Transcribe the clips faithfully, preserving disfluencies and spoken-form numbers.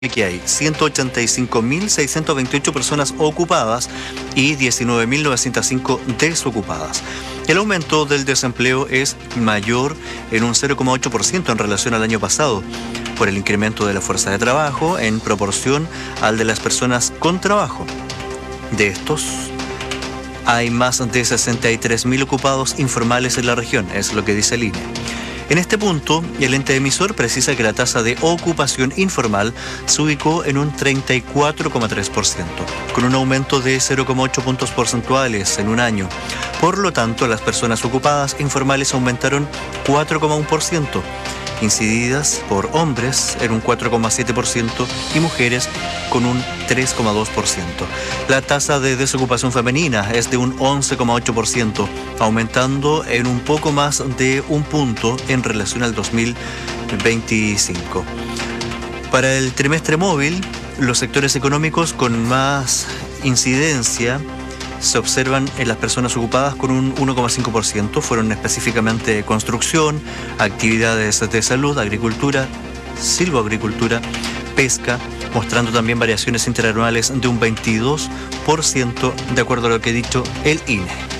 que hay ciento ochenta y cinco mil seiscientas veintiocho personas ocupadas y diecinueve mil novecientas cinco desocupadas. El aumento del desempleo es mayor en un cero coma ocho por ciento en relación al año pasado, por el incremento de la fuerza de trabajo en proporción al de las personas con trabajo. De estos, hay más de sesenta y tres mil ocupados informales en la región, es lo que dice el I N E. En este punto, el ente emisor precisa que la tasa de ocupación informal se ubicó en un treinta y cuatro coma tres por ciento, con un aumento de cero coma ocho puntos porcentuales en un año. Por lo tanto, las personas ocupadas informales aumentaron cuatro coma uno por ciento, incididas por hombres en un cuatro coma siete por ciento y mujeres con un tres coma dos por ciento. La tasa de desocupación femenina es de un once coma ocho por ciento, aumentando en un poco más de un punto en relación al dos mil veinticinco. Para el trimestre móvil, los sectores económicos con más incidencia se observan en las personas ocupadas con un uno coma cinco por ciento, fueron específicamente construcción, actividades de salud, agricultura, silvoagricultura, pesca, mostrando también variaciones interanuales de un veintidós por ciento, de acuerdo a lo que ha dicho el I N E.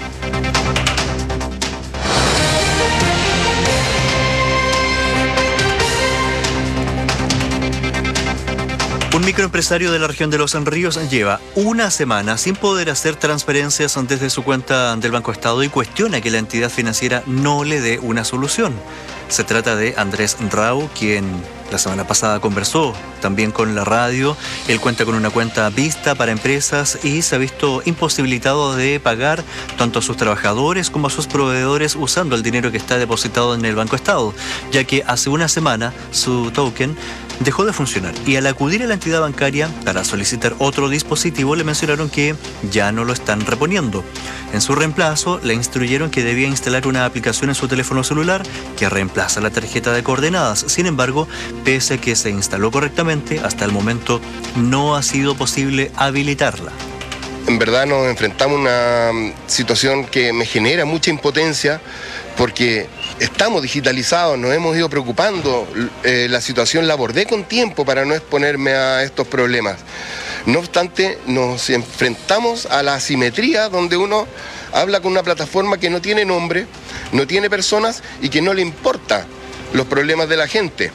Un microempresario de la región de Los Ríos lleva una semana sin poder hacer transferencias desde su cuenta del Banco Estado y cuestiona que la entidad financiera no le dé una solución. Se trata de Andrés Rau, quien la semana pasada conversó también con la radio. Él cuenta con una cuenta vista para empresas y se ha visto imposibilitado de pagar tanto a sus trabajadores como a sus proveedores usando el dinero que está depositado en el Banco Estado, ya que hace una semana su token dejó de funcionar y al acudir a la entidad bancaria para solicitar otro dispositivo le mencionaron que ya no lo están reponiendo. En su reemplazo le instruyeron que debía instalar una aplicación en su teléfono celular que reemplaza la tarjeta de coordenadas. Sin embargo, pese a que se instaló correctamente, hasta el momento no ha sido posible habilitarla. En verdad nos enfrentamos a una situación que me genera mucha impotencia porque estamos digitalizados, nos hemos ido preocupando, eh, la situación la abordé con tiempo para no exponerme a estos problemas. No obstante, nos enfrentamos a la asimetría donde uno habla con una plataforma que no tiene nombre, no tiene personas y que no le importa los problemas de la gente.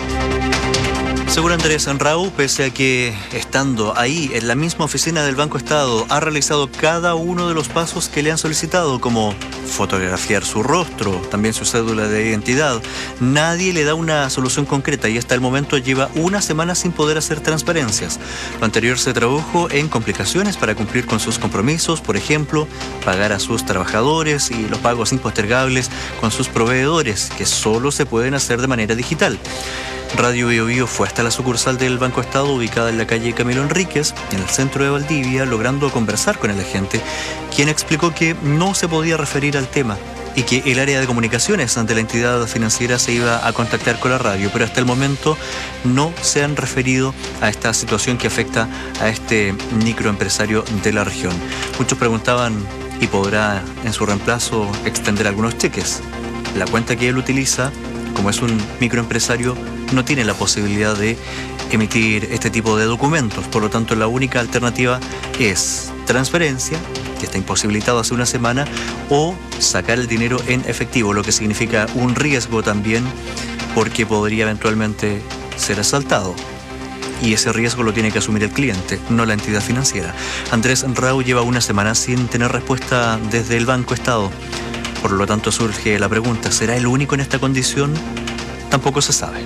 Según Andrés Rau, pese a que estando ahí en la misma oficina del Banco Estado, ha realizado cada uno de los pasos que le han solicitado, como fotografiar su rostro, también su cédula de identidad, nadie le da una solución concreta y hasta el momento lleva una semana sin poder hacer transferencias. Lo anterior se tradujo en complicaciones para cumplir con sus compromisos, por ejemplo, pagar a sus trabajadores y los pagos impostergables con sus proveedores, que solo se pueden hacer de manera digital. Radio Bio Bio fue hasta la sucursal del Banco Estado ubicada en la calle Camilo Enríquez, en el centro de Valdivia, logrando conversar con el agente, quien explicó que no se podía referir al tema y que el área de comunicaciones ante la entidad financiera se iba a contactar con la radio, pero hasta el momento no se han referido a esta situación que afecta a este microempresario de la región. Muchos preguntaban, ¿y podrá en su reemplazo extender algunos cheques? La cuenta que él utiliza, como es un microempresario, no tiene la posibilidad de emitir este tipo de documentos. Por lo tanto, la única alternativa es transferencia, que está imposibilitado hace una semana, o sacar el dinero en efectivo, lo que significa un riesgo también, porque podría eventualmente ser asaltado. Y ese riesgo lo tiene que asumir el cliente, no la entidad financiera. Andrés Rau lleva una semana sin tener respuesta desde el Banco Estado. Por lo tanto, surge la pregunta, ¿será el único en esta condición? Tampoco se sabe.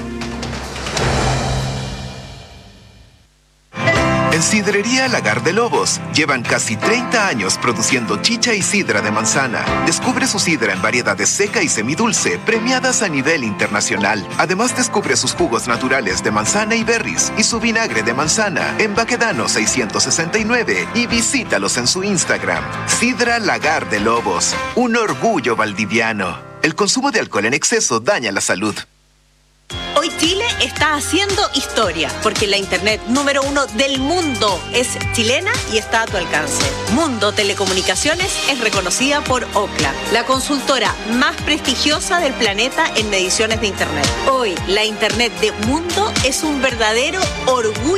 En Sidrería Lagar de Lobos llevan casi treinta años produciendo chicha y sidra de manzana. Descubre su sidra en variedades seca y semidulce, premiadas a nivel internacional. Además, descubre sus jugos naturales de manzana y berries y su vinagre de manzana en Baquedano seiscientos sesenta y nueve y visítalos en su Instagram. Sidra Lagar de Lobos, un orgullo valdiviano. El consumo de alcohol en exceso daña la salud. Hoy Chile está haciendo historia, porque la internet número uno del mundo es chilena y está a tu alcance. Mundo Telecomunicaciones es reconocida por Ookla, la consultora más prestigiosa del planeta en mediciones de internet. Hoy, la internet de Mundo es un verdadero orgullo